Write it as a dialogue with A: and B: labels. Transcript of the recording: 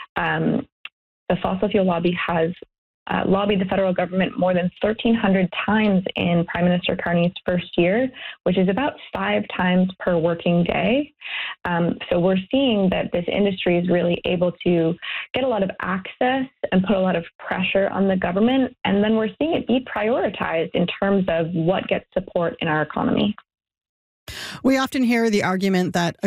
A: The fossil fuel lobby has lobbied the federal government more than 1,300 times in Prime Minister Carney's first year, which is about 5 times per working day. So we're seeing that this industry is really able to get a lot of access and put a lot of pressure on the government. And then we're seeing it be prioritized in terms of what gets support in our economy.
B: We often hear the argument that a